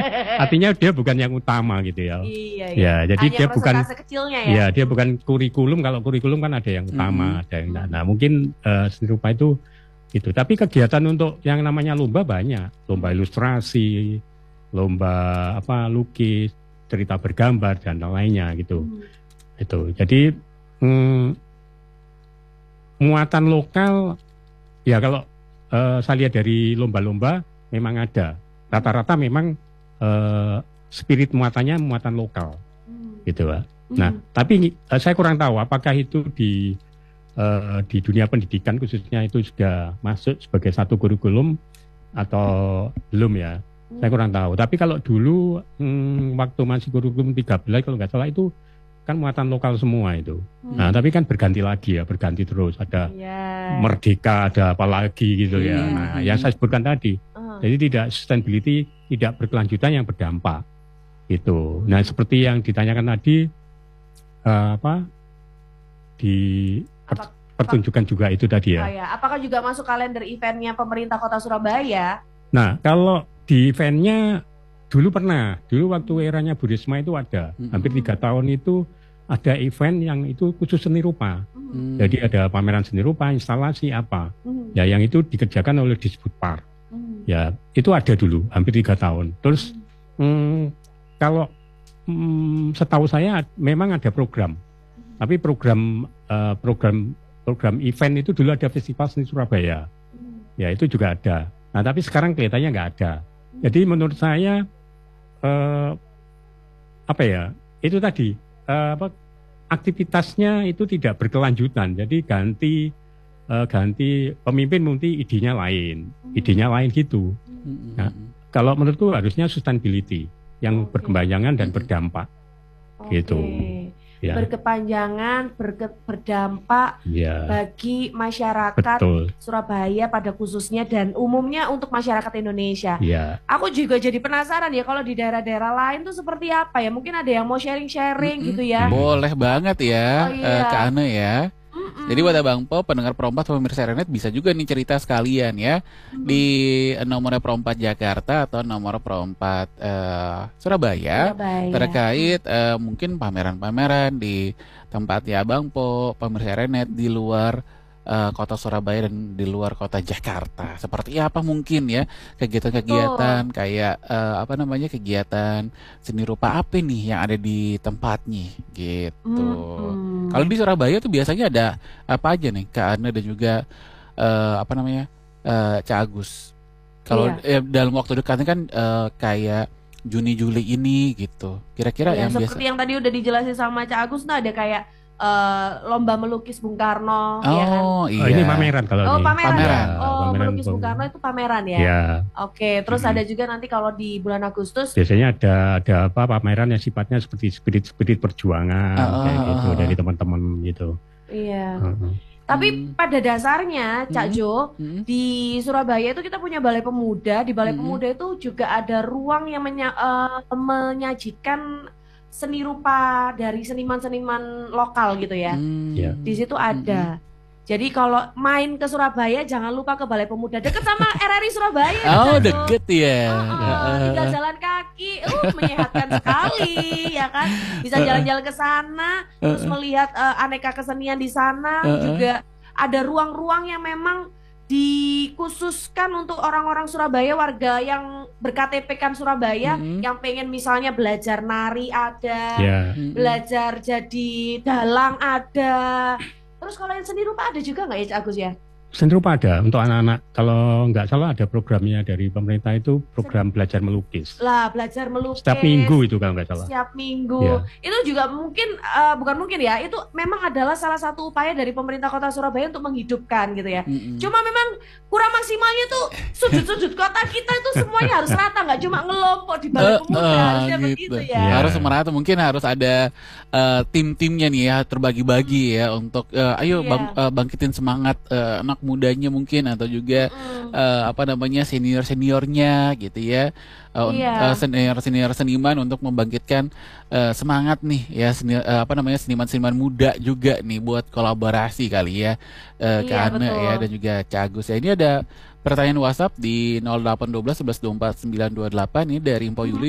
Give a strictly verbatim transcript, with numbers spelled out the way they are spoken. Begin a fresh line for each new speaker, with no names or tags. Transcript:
artinya dia bukan yang utama gitu ya.
Iya, iya.
Ya, jadi
hanya
dia bukan
kecilnya ya.
Ya, dia bukan kurikulum. Kalau kurikulum kan ada yang utama, hmm. ada yang nah, nah mungkin uh, seni rupa itu itu. Tapi kegiatan untuk yang namanya lomba banyak. Lomba ilustrasi, lomba apa lukis, cerita bergambar dan lainnya gitu. Hmm. Itu. Jadi hmm, muatan lokal ya kalau uh, saya lihat dari lomba-lomba memang ada. Rata-rata memang uh, spirit muatannya muatan lokal, hmm. gitu Pak. Hmm. Nah, tapi uh, saya kurang tahu apakah itu di uh, di dunia pendidikan khususnya itu sudah masuk sebagai satu kurikulum atau belum ya. Hmm. Saya kurang tahu. Tapi kalau dulu hmm, waktu masih kurikulum tiga belas kalau nggak salah itu kan muatan lokal semua itu. Hmm. Nah, tapi kan berganti lagi ya, berganti terus. Ada yeah. Merdeka, ada apa lagi gitu yeah. ya. Nah, yang saya sebutkan tadi. Uh. Jadi tidak sustainability, tidak berkelanjutan yang berdampak. Gitu. Nah, seperti yang ditanyakan tadi, uh, apa di per, apa, pertunjukan apa, juga itu tadi ya.
Oh ya. Apakah juga masuk kalender eventnya pemerintah Kota Surabaya?
Nah, kalau di eventnya dulu pernah, dulu waktu eranya Bu Risma itu ada, hmm. hampir tiga tahun itu ada event yang itu khusus seni rupa. Hmm. Jadi ada pameran seni rupa, instalasi apa, hmm. ya yang itu dikerjakan oleh Disbudpar. Hmm. Ya itu ada dulu, hampir tiga tahun. Terus hmm. Hmm, kalau hmm, setahu saya memang ada program, hmm. tapi program uh, program program event itu dulu ada Festival Seni Surabaya. Hmm. Ya itu juga ada. Nah tapi sekarang kelihatannya nggak ada. Hmm. Jadi menurut saya Uh, apa ya itu tadi uh, apa aktivitasnya itu tidak berkelanjutan, jadi ganti uh, ganti pemimpin mungkin idenya lain, idenya lain gitu. Nah, kalau menurutku harusnya sustainability yang okay. berkepanjangan dan berdampak, okay. gitu. Ya.
Berkepanjangan, berke, berdampak ya. Bagi masyarakat
Betul.
Surabaya pada khususnya dan umumnya untuk masyarakat Indonesia.
Ya.
Aku juga jadi penasaran ya kalau di daerah-daerah lain tuh seperti apa ya? Mungkin ada yang mau sharing-sharing mm-hmm. gitu ya?
Boleh banget ya,
oh, iya.
uh, Kak Ane ya. Mm-mm. Jadi buat Abang Po, pendengar Perompat pemirsa Renet bisa juga nih cerita sekalian ya mm-hmm. di nomor Perompat Jakarta atau nomor Perompat uh, Surabaya, Surabaya terkait uh, mungkin pameran-pameran di tempatnya Abang Po, pemirsa Renet di luar uh, kota Surabaya dan di luar kota Jakarta. Seperti apa mungkin ya kegiatan-kegiatan oh. kayak uh, apa namanya kegiatan seni rupa apa nih yang ada di tempatnya gitu. Mm-hmm. Kalau di Surabaya tuh biasanya ada apa aja nih Kak Ana dan juga uh, apa namanya uh, Cak Agus. Kalau iya. eh, dalam waktu dekat kan uh, kayak Juni Juli ini gitu. Kira-kira
iya,
yang
seperti
biasa yang
tadi udah dijelasin sama Cak Agus, nah ada kayak uh, lomba melukis Bung Karno.
Oh
ya kan?
iya.
Oh, ini pameran kalau
oh,
ini.
Pameran.
pameran.
Ya? Oh
pameran
melukis Bung Karno itu pameran ya.
Ya.
Oke, terus hmm. ada juga nanti kalau di bulan Agustus.
Biasanya ada ada apa pameran yang sifatnya seperti spirit-spirit perjuangan oh, kayak gitu oh, dari teman-teman gitu.
Iya.
Uh-huh.
Tapi
hmm.
pada dasarnya Cak
hmm.
Jo hmm. di Surabaya itu kita punya Balai Pemuda. Di Balai hmm. Pemuda itu juga ada ruang yang menya- uh, menyajikan seni rupa dari seniman-seniman lokal gitu ya.
Hmm.
Yeah.
Di situ ada. Hmm. Jadi kalau main ke Surabaya jangan lupa ke Balai Pemuda, deket sama R R I Surabaya.
Oh deket ya.
Oh, oh, tinggal jalan kaki, uh menyehatkan sekali ya kan. Bisa jalan-jalan ke sana, terus melihat uh, aneka kesenian di sana. Juga ada ruang-ruang yang memang dikhususkan untuk orang-orang Surabaya, warga yang ber-K T P kan Surabaya, mm-hmm. yang pengen misalnya belajar nari ada,
yeah.
belajar jadi dalang ada. Terus kalau yang seni rupa ada juga nggak ya Cak Agus ya?
Seni rupa ada untuk anak-anak. Kalau nggak salah ada programnya dari pemerintah itu program seni. Belajar melukis.
Lah belajar melukis.
Setiap minggu itu kalau nggak salah.
Setiap minggu.
Ya.
Itu juga mungkin uh, bukan mungkin ya. Itu memang adalah salah satu upaya dari pemerintah Kota Surabaya untuk menghidupkan gitu ya. Mm-hmm. Cuma memang kurang maksimalnya tuh sudut-sudut kota kita itu semuanya harus rata, nggak cuma ngelompok di Balai Pemuda uh, uh, harusnya gitu. Begitu ya.
ya. Harus merata, mungkin harus ada uh, tim-timnya nih ya terbagi-bagi ya untuk uh, ayo yeah. bang, uh, bangkitin semangat uh, anak mudanya mungkin atau juga mm. uh, apa namanya senior-seniornya gitu ya. Uh, yeah. uh, senior-senior seniman untuk membangkitkan uh, semangat nih ya seni, uh, apa namanya seniman-seniman muda juga nih buat kolaborasi kali ya uh,
iya,
Kak Ana ya dan juga Cak Agus ya. Ini ada pertanyaan WhatsApp di nol delapan satu dua sebelas dua empat sembilan dua delapan ini dari Info Yuli.